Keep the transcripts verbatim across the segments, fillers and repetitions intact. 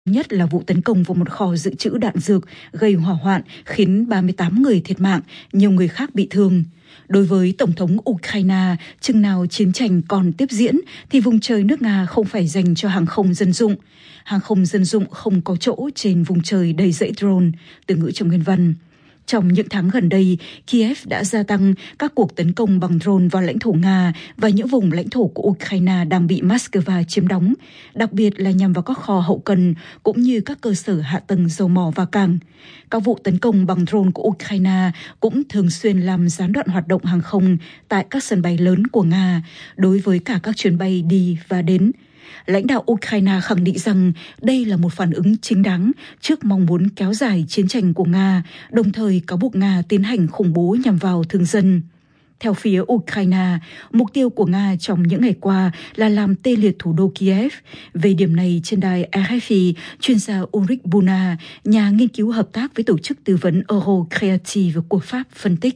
Nhất là vụ tấn công vào một kho dự trữ đạn dược gây hỏa hoạn khiến ba mươi tám người thiệt mạng, nhiều người khác bị thương. Đối với Tổng thống Ukraine, chừng nào chiến tranh còn tiếp diễn thì vùng trời nước Nga không phải dành cho hàng không dân dụng. Hàng không dân dụng không có chỗ trên vùng trời đầy dãy drone, từ ngữ trong nguyên văn. Trong những tháng gần đây, Kiev đã gia tăng các cuộc tấn công bằng drone vào lãnh thổ Nga và những vùng lãnh thổ của Ukraine đang bị Moscow chiếm đóng, đặc biệt là nhằm vào các kho hậu cần cũng như các cơ sở hạ tầng dầu mỏ và cảng. Các vụ tấn công bằng drone của Ukraine cũng thường xuyên làm gián đoạn hoạt động hàng không tại các sân bay lớn của Nga đối với cả các chuyến bay đi và đến. Lãnh đạo Ukraine khẳng định rằng đây là một phản ứng chính đáng trước mong muốn kéo dài chiến tranh của Nga, đồng thời cáo buộc Nga tiến hành khủng bố nhằm vào thường dân. Theo phía Ukraine, mục tiêu của Nga trong những ngày qua là làm tê liệt thủ đô Kiev. Về điểm này, trên đài rờ ép i, chuyên gia Ulrich Buna, nhà nghiên cứu hợp tác với tổ chức tư vấn Eurocreative của Pháp phân tích.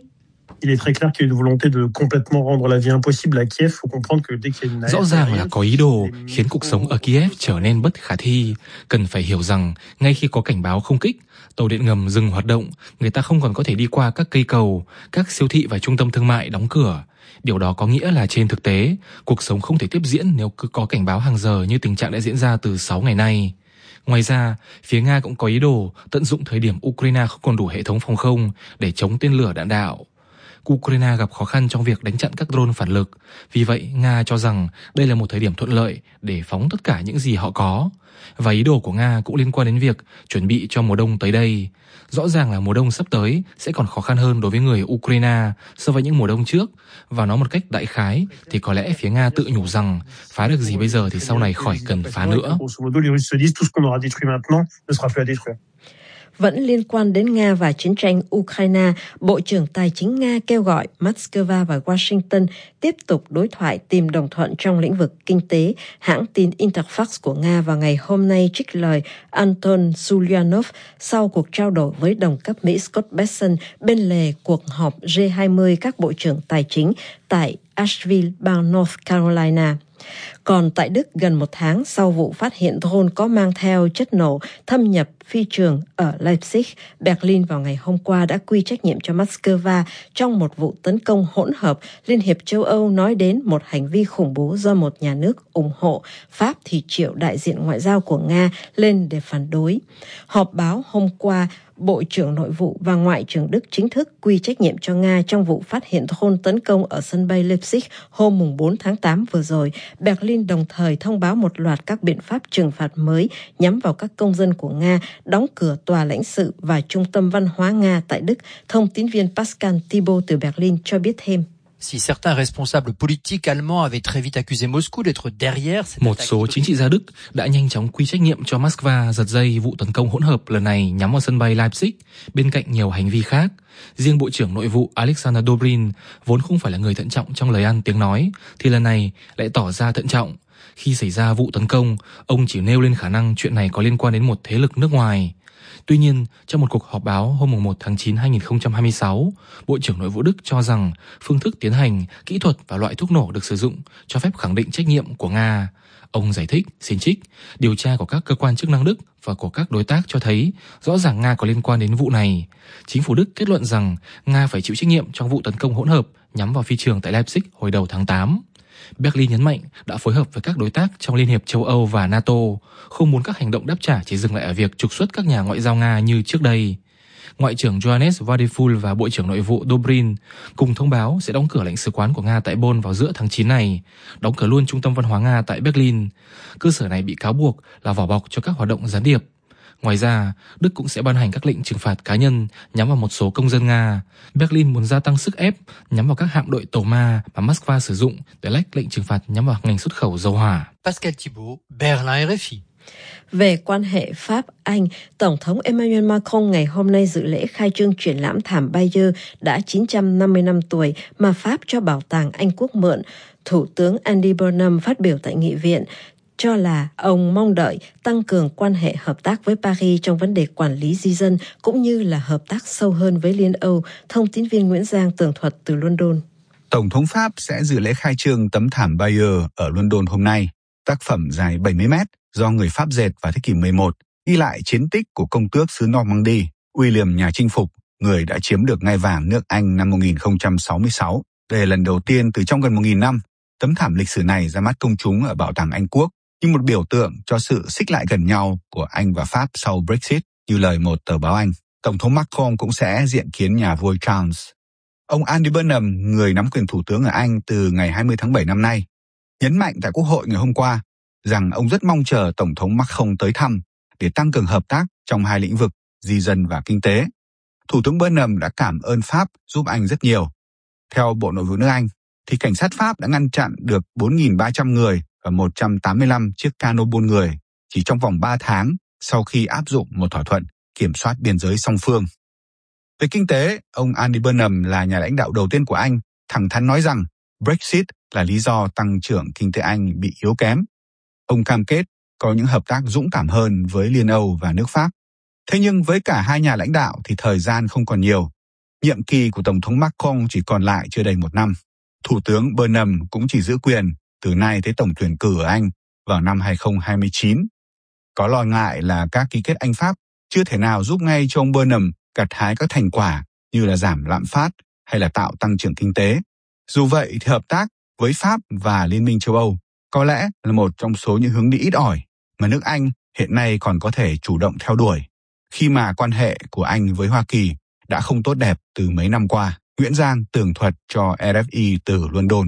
Rõ ràng là có ý đồ khiến cuộc sống ở Kiev trở nên bất khả thi. Cần phải hiểu rằng, ngay khi có cảnh báo không kích, tàu điện ngầm dừng hoạt động, người ta không còn có thể đi qua các cây cầu, các siêu thị và trung tâm thương mại đóng cửa. Điều đó có nghĩa là trên thực tế, cuộc sống không thể tiếp diễn nếu cứ có cảnh báo hàng giờ như tình trạng đã diễn ra từ sáu ngày nay. Ngoài ra, phía Nga cũng có ý đồ tận dụng thời điểm Ukraine không còn đủ hệ thống phòng không để chống tên lửa đạn đạo. Ukraine gặp khó khăn trong việc đánh chặn các drone phản lực. Vì vậy, Nga cho rằng đây là một thời điểm thuận lợi để phóng tất cả những gì họ có. Và ý đồ của Nga cũng liên quan đến việc chuẩn bị cho mùa đông tới đây. Rõ ràng là mùa đông sắp tới sẽ còn khó khăn hơn đối với người Ukraine so với những mùa đông trước. Và nói một cách đại khái thì có lẽ phía Nga tự nhủ rằng phá được gì bây giờ thì sau này khỏi cần phá nữa. Vẫn liên quan đến Nga và chiến tranh Ukraine, Bộ trưởng Tài chính Nga kêu gọi Moscow và Washington tiếp tục đối thoại tìm đồng thuận trong lĩnh vực kinh tế. Hãng tin Interfax của Nga vào ngày hôm nay trích lời Anton Sulyanov sau cuộc trao đổi với đồng cấp Mỹ Scott Bessent bên lề cuộc họp G hai mươi các bộ trưởng tài chính tại Asheville, bang North Carolina. Còn tại Đức, gần một tháng sau vụ phát hiện drone có mang theo chất nổ thâm nhập phi trường ở Leipzig, Berlin vào ngày hôm qua đã quy trách nhiệm cho Moscow trong một vụ tấn công hỗn hợp. Liên hiệp châu Âu nói đến một hành vi khủng bố do một nhà nước ủng hộ. Pháp thì triệu đại diện ngoại giao của Nga lên để phản đối. Họp báo hôm qua, Bộ trưởng Nội vụ và Ngoại trưởng Đức chính thức quy trách nhiệm cho Nga trong vụ phát hiện drone tấn công ở sân bay Leipzig hôm bốn tháng tám vừa rồi. Berlin đồng thời thông báo một loạt các biện pháp trừng phạt mới nhắm vào các công dân của Nga, đóng cửa tòa lãnh sự và trung tâm văn hóa Nga tại Đức. Thông tín viên Pascal Thibault từ Berlin cho biết thêm. Si certains responsables politiques allemands avaient très vite accusé Moscou d'être derrière cette Một số chính trị gia Đức đã nhanh chóng quy trách nhiệm cho Moscow giật dây vụ tấn công hỗn hợp lần này nhắm vào sân bay Leipzig, bên cạnh nhiều hành vi khác. Riêng Bộ trưởng Nội vụ Alexander Dobrin, vốn không phải là người thận trọng trong lời ăn tiếng nói, thì lần này lại tỏ ra thận trọng. Khi xảy ra vụ tấn công, ông chỉ nêu lên khả năng chuyện này có liên quan đến một thế lực nước ngoài. Tuy nhiên, trong một cuộc họp báo hôm một tháng chín năm hai nghìn không trăm hai mươi sáu, Bộ trưởng Nội vụ Đức cho rằng phương thức tiến hành, kỹ thuật và loại thuốc nổ được sử dụng cho phép khẳng định trách nhiệm của Nga. Ông giải thích, xin trích, điều tra của các cơ quan chức năng Đức và của các đối tác cho thấy rõ ràng Nga có liên quan đến vụ này. Chính phủ Đức kết luận rằng Nga phải chịu trách nhiệm trong vụ tấn công hỗn hợp nhắm vào phi trường tại Leipzig hồi đầu tháng tám. Berlin nhấn mạnh đã phối hợp với các đối tác trong Liên hiệp châu Âu và NATO, không muốn các hành động đáp trả chỉ dừng lại ở việc trục xuất các nhà ngoại giao Nga như trước đây. Ngoại trưởng Johannes Wadephul và Bộ trưởng Nội vụ Dobrin cùng thông báo sẽ đóng cửa lãnh sứ quán của Nga tại Bonn vào giữa tháng chín này, đóng cửa luôn trung tâm văn hóa Nga tại Berlin. Cơ sở này bị cáo buộc là vỏ bọc cho các hoạt động gián điệp. Ngoài ra, Đức cũng sẽ ban hành các lệnh trừng phạt cá nhân nhắm vào một số công dân Nga. Berlin muốn gia tăng sức ép nhắm vào các hạm đội tàu ma mà Moscow sử dụng để lách lệnh trừng phạt nhắm vào ngành xuất khẩu dầu hỏa. Pascal Thibault, Berlin, rờ ép i. Về quan hệ Pháp-Anh, Tổng thống Emmanuel Macron ngày hôm nay dự lễ khai trương triển lãm thảm Bayeux đã chín trăm năm mươi năm tuổi mà Pháp cho Bảo tàng Anh Quốc mượn. Thủ tướng Andy Burnham phát biểu tại nghị viện cho là ông mong đợi tăng cường quan hệ hợp tác với Paris trong vấn đề quản lý di dân cũng như là hợp tác sâu hơn với Liên Âu. Thông tín viên Nguyễn Giang tường thuật từ London. Tổng thống Pháp sẽ dự lễ khai trương tấm thảm Bayeux ở London hôm nay. Tác phẩm dài bảy mươi mét do người Pháp dệt vào thế kỷ mười một ghi lại chiến tích của công tước xứ Normandy, William nhà chinh phục, người đã chiếm được ngai vàng nước Anh năm một nghìn không trăm sáu mươi sáu. Đây là lần đầu tiên từ trong gần một nghìn năm, tấm thảm lịch sử này ra mắt công chúng ở Bảo tàng Anh Quốc như một biểu tượng cho sự xích lại gần nhau của Anh và Pháp sau Brexit, như lời một tờ báo Anh. Tổng thống Macron cũng sẽ diện kiến nhà vua Charles. Ông Andy Burnham, người nắm quyền thủ tướng ở Anh từ ngày hai mươi tháng bảy năm nay, nhấn mạnh tại Quốc hội ngày hôm qua rằng ông rất mong chờ Tổng thống Macron tới thăm để tăng cường hợp tác trong hai lĩnh vực di dân và kinh tế. Thủ tướng Burnham đã cảm ơn Pháp giúp Anh rất nhiều. Theo Bộ Nội vụ nước Anh, thì cảnh sát Pháp đã ngăn chặn được bốn nghìn ba trăm người và một trăm tám mươi lăm chiếc cano buôn người chỉ trong vòng ba tháng sau khi áp dụng một thỏa thuận kiểm soát biên giới song phương. Về kinh tế, ông Andy Burnham là nhà lãnh đạo đầu tiên của Anh thẳng thắn nói rằng Brexit là lý do tăng trưởng kinh tế Anh bị yếu kém. Ông cam kết có những hợp tác dũng cảm hơn với Liên Âu và nước Pháp. Thế nhưng với cả hai nhà lãnh đạo thì thời gian không còn nhiều. Nhiệm kỳ của Tổng thống Macron chỉ còn lại chưa đầy một năm. Thủ tướng Burnham cũng chỉ giữ quyền từ nay tới tổng tuyển cử ở Anh vào năm hai không hai chín. Có lo ngại là các ký kết Anh-Pháp chưa thể nào giúp ngay cho ông Burnham gặt hái các thành quả như là giảm lạm phát hay là tạo tăng trưởng kinh tế. Dù vậy thì hợp tác với Pháp và Liên minh châu Âu có lẽ là một trong số những hướng đi ít ỏi mà nước Anh hiện nay còn có thể chủ động theo đuổi, khi mà quan hệ của Anh với Hoa Kỳ đã không tốt đẹp từ mấy năm qua. Nguyễn Giang tường thuật cho rờ ép i từ London.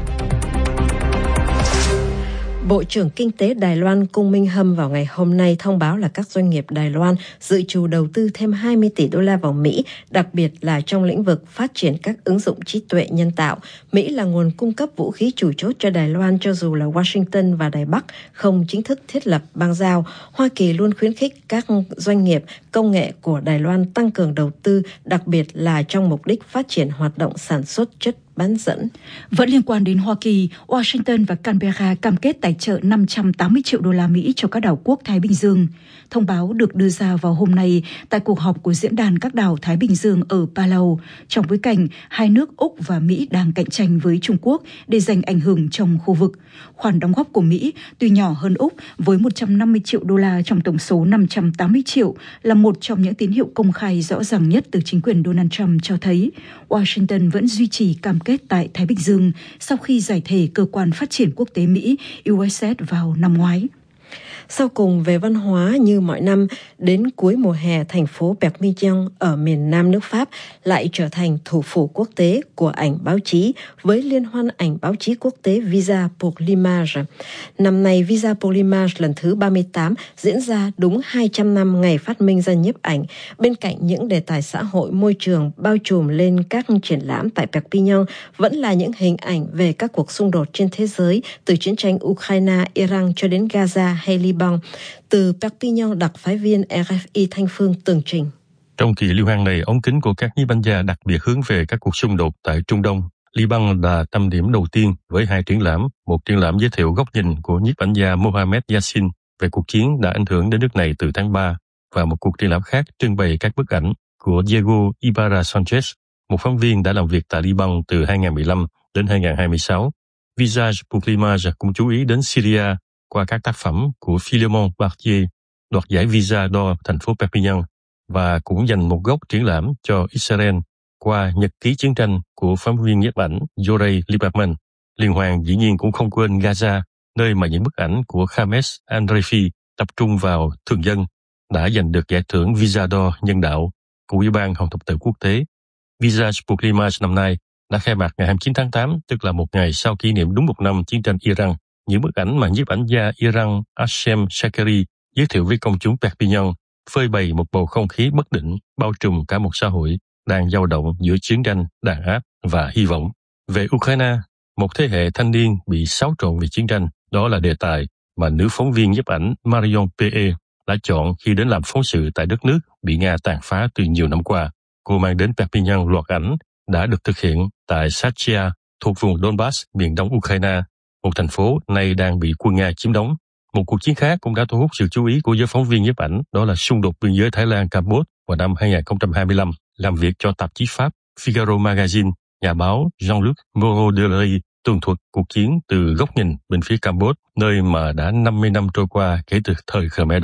Bộ trưởng Kinh tế Đài Loan Cung Minh Hâm vào ngày hôm nay thông báo là các doanh nghiệp Đài Loan dự trù đầu tư thêm hai mươi tỷ đô la vào Mỹ, đặc biệt là trong lĩnh vực phát triển các ứng dụng trí tuệ nhân tạo. Mỹ là nguồn cung cấp vũ khí chủ chốt cho Đài Loan, cho dù là Washington và Đài Bắc không chính thức thiết lập bang giao. Hoa Kỳ luôn khuyến khích các doanh nghiệp công nghệ của Đài Loan tăng cường đầu tư, đặc biệt là trong mục đích phát triển hoạt động sản xuất chất bán dẫn. Vẫn liên quan đến Hoa Kỳ, Washington và Canberra cam kết tài trợ năm trăm tám mươi triệu đô la Mỹ cho các đảo quốc Thái Bình Dương. Thông báo được đưa ra vào hôm nay tại cuộc họp của Diễn đàn các đảo Thái Bình Dương ở Palau, trong bối cảnh hai nước Úc và Mỹ đang cạnh tranh với Trung Quốc để giành ảnh hưởng trong khu vực. Khoản đóng góp của Mỹ tuy nhỏ hơn Úc với một trăm năm mươi triệu đô la trong tổng số năm trăm tám mươi triệu là một trong những tín hiệu công khai rõ ràng nhất từ chính quyền Donald Trump cho thấy Washington vẫn duy trì cam kết tại Thái Bình Dương sau khi giải thể Cơ quan Phát triển Quốc tế Mỹ U S S vào năm ngoái. Sau cùng về văn hóa, như mọi năm, đến cuối mùa hè, thành phố Perpignan ở miền Nam nước Pháp lại trở thành thủ phủ quốc tế của ảnh báo chí với liên hoan ảnh báo chí quốc tế Visa pour l'image. Năm nay, Visa pour l'image lần thứ ba mươi tám diễn ra đúng hai trăm năm ngày phát minh ra nhiếp ảnh. Bên cạnh những đề tài xã hội, môi trường bao trùm lên các triển lãm tại Perpignan vẫn là những hình ảnh về các cuộc xung đột trên thế giới, từ chiến tranh Ukraine, Iran cho đến Gaza hay Liban. Từ Perpignan, đặc phái viên rờ ép i Thanh Phương tường trình. Trong kỳ liên hoan này, ống kính của các nhiếp ảnh gia đặc biệt hướng về các cuộc xung đột tại Trung Đông. Liban là tâm điểm đầu tiên với hai triển lãm, một triển lãm giới thiệu góc nhìn của nhiếp ảnh gia Mohamed Yassin về cuộc chiến đã ảnh hưởng đến nước này từ tháng ba, và một cuộc triển lãm khác trưng bày các bức ảnh của Diego Ibarra Sanchez, một phóng viên đã làm việc tại Liban từ hai nghìn không trăm mười lăm đến hai nghìn không trăm hai mươi sáu. Visage pour l'image cũng chú ý đến Syria qua các tác phẩm của Philemon Bartier, đoạt giải Visa d'Or thành phố Perpignan, và cũng dành một góc triển lãm cho Israel qua nhật ký chiến tranh của phóng viên nhiếp ảnh Yorei Lieberman. Liên hoan dĩ nhiên cũng không quên Gaza, nơi mà những bức ảnh của James Andrefi tập trung vào thường dân đã giành được giải thưởng Visa d'Or nhân đạo của Ủy ban Hồng thập tự quốc tế. Visage pour l'image năm nay đã khai mạc ngày hai mươi chín tháng tám, tức là một ngày sau kỷ niệm đúng một năm chiến tranh Iran. Những bức ảnh mà nhiếp ảnh gia Iran Hashem Shakeri giới thiệu với công chúng Perpignan phơi bày một bầu không khí bất định bao trùm cả một xã hội đang dao động giữa chiến tranh, đàn áp và hy vọng. Về Ukraine, một thế hệ thanh niên bị xáo trộn vì chiến tranh, đó là đề tài mà nữ phóng viên nhiếp ảnh Marion Pe đã chọn khi đến làm phóng sự tại đất nước bị Nga tàn phá từ nhiều năm qua. Cô mang đến Perpignan loạt ảnh đã được thực hiện tại Sachia, thuộc vùng Donbass, miền đông Ukraine, một thành phố nay đang bị quân Nga chiếm đóng. Một cuộc chiến khác cũng đã thu hút sự chú ý của giới phóng viên nhiếp ảnh, đó là xung đột biên giới Thái Lan-Campuchia vào năm hai nghìn không trăm hai mươi lăm. Làm việc cho tạp chí Pháp Figaro Magazine, nhà báo Jean-Luc Moreau-Delery tường thuật cuộc chiến từ góc nhìn bên phía Campuchia, nơi mà đã năm mươi năm trôi qua kể từ thời Khmer Đỏ.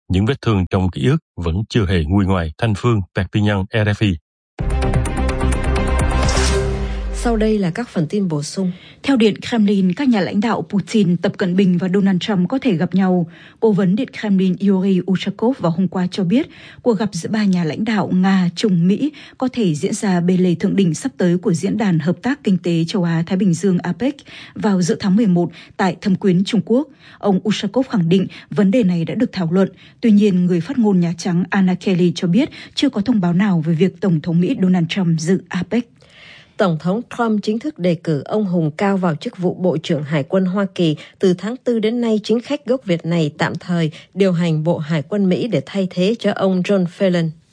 những vết thương trong ký ức vẫn chưa hề nguôi ngoai. Thanh Phương, Perpignan, rờ ép i. Sau đây là các phần tin bổ sung. Theo Điện Kremlin, các nhà lãnh đạo Putin, Tập Cận Bình và Donald Trump có thể gặp nhau. Cố vấn Điện Kremlin Yuri Ushakov vào hôm qua cho biết cuộc gặp giữa ba nhà lãnh đạo Nga, Trung, Mỹ có thể diễn ra bên lề thượng đỉnh sắp tới của Diễn đàn Hợp tác Kinh tế Châu Á-Thái Bình Dương a pếch vào giữa tháng mười một tại Thâm Quyến, Trung Quốc. Ông Ushakov khẳng định vấn đề này đã được thảo luận. Tuy nhiên, người phát ngôn Nhà Trắng Anna Kelly cho biết chưa có thông báo nào về việc Tổng thống Mỹ Donald Trump dự a pếch. Tổng thống Trump chính thức đề cử ông Hùng Cao vào chức vụ Bộ trưởng Hải quân Hoa Kỳ. Từ tháng tư đến nay, chính khách gốc Việt này tạm thời điều hành Bộ Hải quân Mỹ để thay thế cho ông John Phelan.